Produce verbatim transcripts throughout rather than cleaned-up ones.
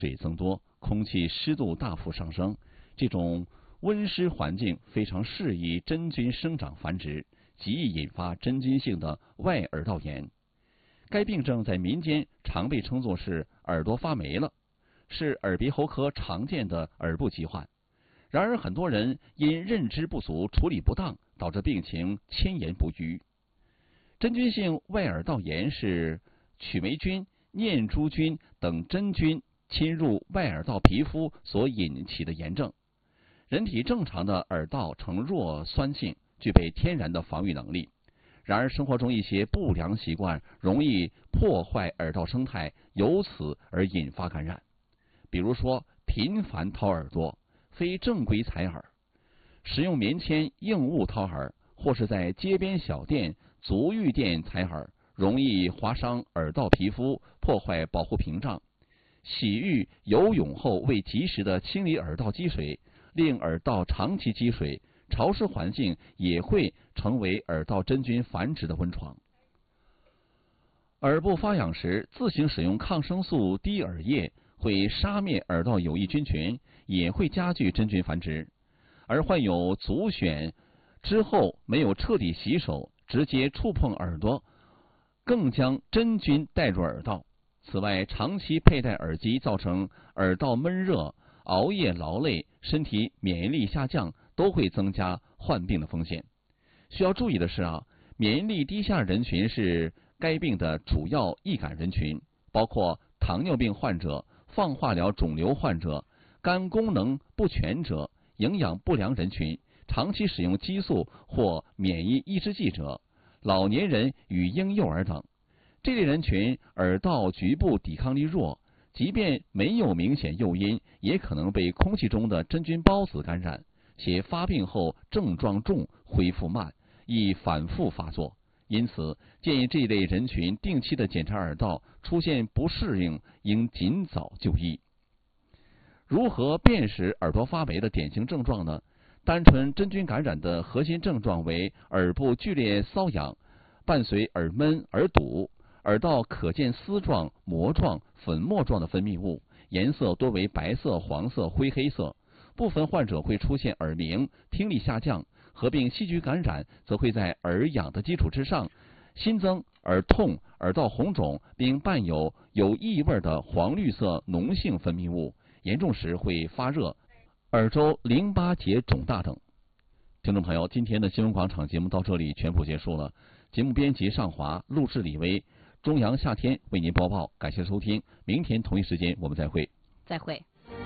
水增多，空气湿度大幅上升，这种温湿环境非常适宜真菌生长繁殖，极易引发真菌性的外耳道炎。该病症在民间常被称作是耳朵发霉了，是耳鼻喉科常见的耳部疾患。然而，很多人因认知不足、处理不当，导致病情迁延不愈。真菌性外耳道炎是曲霉菌、念珠菌等真菌侵入外耳道皮肤所引起的炎症。人体正常的耳道呈弱酸性，具备天然的防御能力。然而，生活中一些不良习惯容易破坏耳道生态，由此而引发感染。比如说，频繁掏耳朵、非正规采耳、使用棉签、硬物掏耳，或是在街边小店、足浴店采耳，容易划伤耳道皮肤，破坏保护屏障。洗浴、游泳后未及时的清理耳道积水，令耳道长期积水，潮湿环境也会成为耳道真菌繁殖的温床。耳部发痒时，自行使用抗生素滴耳液会杀灭耳道有益菌群，也会加剧真菌繁殖。而患有足癣之后没有彻底洗手，直接触碰耳朵，更将真菌带入耳道。此外，长期佩戴耳机造成耳道闷热、熬夜劳累、身体免疫力下降，都会增加患病的风险。需要注意的是啊，免疫力低下人群是该病的主要易感人群，包括糖尿病患者、放化疗肿瘤患者、肝功能不全者、营养不良人群、长期使用激素或免疫抑制剂者、老年人与婴幼儿等。这类人群耳道局部抵抗力弱，即便没有明显诱因，也可能被空气中的真菌孢子感染，且发病后症状重、恢复慢，易反复发作。因此，建议这一类人群定期的检查耳道，出现不适应应尽早就医。如何辨识耳朵发霉的典型症状呢？单纯真菌感染的核心症状为耳部剧烈瘙痒，伴随耳闷、耳堵，耳道可见丝状、膜状、粉末状的分泌物，颜色多为白色、黄色、灰黑色。部分患者会出现耳鸣、听力下降，合并细菌感染则会在耳痒的基础之上新增耳痛、耳道红肿，并伴有有异味的黄绿色脓性分泌物，严重时会发热、耳周淋巴结肿大等。听众朋友，今天的新闻广场节目到这里全部结束了。节目编辑尚华，录制李威，中阳夏天为您播报，感谢收听，明天同一时间我们再会。 再会。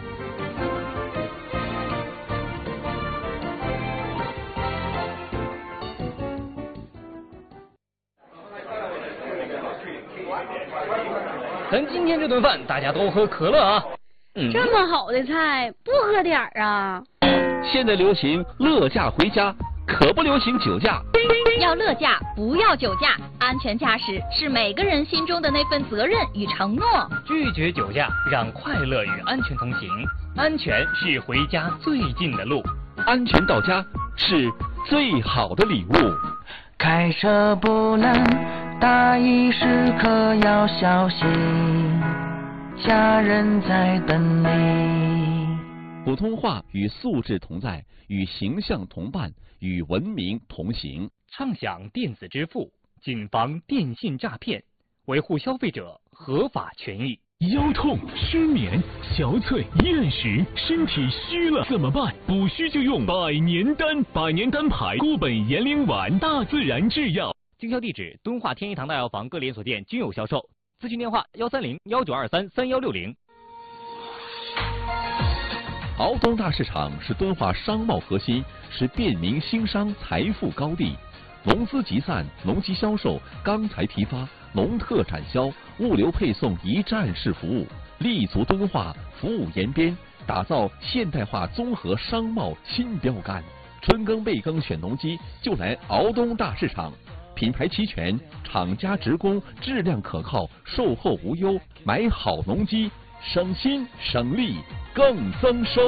咱今天这顿饭大家都喝可乐啊！ 嗯，这么好的菜不喝点儿啊？ 现在流行乐驾回家，可不流行酒驾。 要乐驾，不要酒驾。安全驾驶是每个人心中的那份责任与承诺。 拒绝酒驾，让快乐与安全同行。安全是回家最近的路， 安全到家是最好的礼物。 开车不能大意，时刻要小心，家人在等你。 普通话与素质同在，与形象同伴，与文明同行。 畅享电子支付，谨防电信诈骗，维护消费者合法权益。 腰痛、失眠、憔悴、厌食，身体虚了怎么办？补虚就用百年丹，百年丹牌固本延龄丸，大自然制药。 经销地址：敦化天一堂大药房各连锁店均有销售。咨询电话：幺三零幺九二三三幺六零。 敖东大市场是敦化商贸核心，是便民兴商财富高地。农资集散、农机销售、钢材批发、农特产销、物流配送一站式服务，立足敦化，服务延边，打造现代化综合商贸新标杆。春耕备耕选农机，就来敖东大市场。品牌齐全，厂家直供，质量可靠，售后无忧。买好农机，省心省力更增收。